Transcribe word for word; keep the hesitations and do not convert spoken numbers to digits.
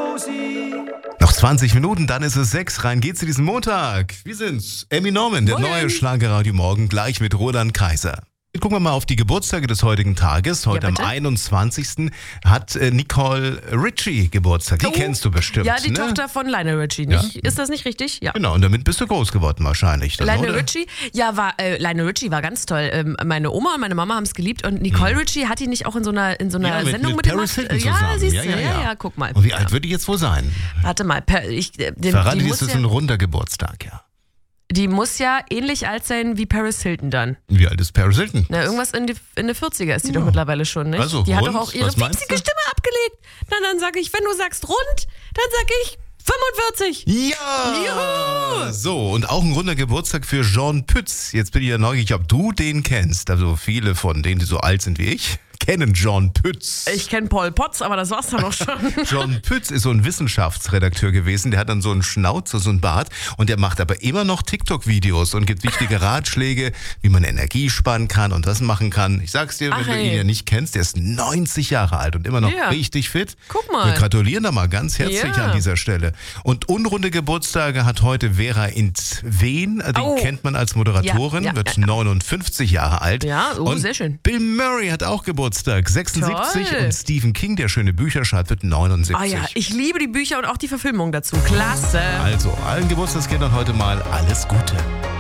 Noch zwanzig Minuten, dann ist es sechs. Rein geht's zu diesem Montag. Wir sind's. Emmy Norman, der Morgen. neue Schlagerradio Morgen, gleich mit Roland Kaiser. Jetzt gucken wir mal auf die Geburtstage des heutigen Tages. Heute Ja, am bitte. einundzwanzigsten hat äh, Nicole Richie Geburtstag. Die Oh. kennst du bestimmt, Ja, die ne? Tochter von Lionel Richie, nicht? Ist das nicht richtig? Ja. Genau, und damit bist du groß geworden wahrscheinlich. Dann, Lionel oder? Richie, ja, war, äh, Lionel Richie war ganz toll. Ähm, meine Oma und meine Mama haben es geliebt und Nicole Richie hat die nicht auch in so einer, in so einer Ja, mit, Sendung mit mit Paris Hilton Ja, zusammen. siehst ja, du, ja, ja. ja, guck mal. Und wie ja. alt wird die jetzt wohl sein? Warte mal, per, ich, äh, den, Verrate, die, die muss ist das ja, ein runder Geburtstag, ja. die muss ja ähnlich alt sein wie Paris Hilton dann. Wie alt ist Paris Hilton? Na, irgendwas in die, in die vierziger ist die Ja. doch mittlerweile schon, nicht? Also, die hat rund? doch auch ihre Was meinst piepsige du? Stimme abgelegt. Na, dann sage ich, wenn du sagst rund, dann sage ich fünfundvierzig. Ja! Juhu! So, und auch ein runder Geburtstag für Jean Pütz. Jetzt bin ich ja neugierig, ob du den kennst. Also viele von denen, die so alt sind wie ich, kennen Jean Pütz. Ich kenne Paul Potts, aber das war's dann auch schon. Jean Pütz ist so ein Wissenschaftsredakteur gewesen, der hat dann so einen Schnauzer, so einen Bart und der macht aber immer noch TikTok-Videos und gibt wichtige Ratschläge, wie man Energie sparen kann und was machen kann. Ich sag's dir, Ach, wenn du hey. ihn ja nicht kennst, der ist neunzig Jahre alt und immer noch Ja. richtig fit. Guck mal. Wir gratulieren da mal ganz herzlich Ja. an dieser Stelle. Und unrunde Geburtstage hat heute Vera Intwen, die Oh. kennt man als Moderatorin, Ja, ja, wird ja. neunundfünfzig Jahre alt. Ja, oh, und sehr schön. Bill Murray hat auch Geburtstag, sechsundsiebzig. Toll. Und Stephen King, der schöne Bücher schreibt, wird neunundsiebzig. Ah ja, ich liebe die Bücher und auch die Verfilmung dazu. Klasse. Also, allen Geburtstagskindern heute mal alles Gute.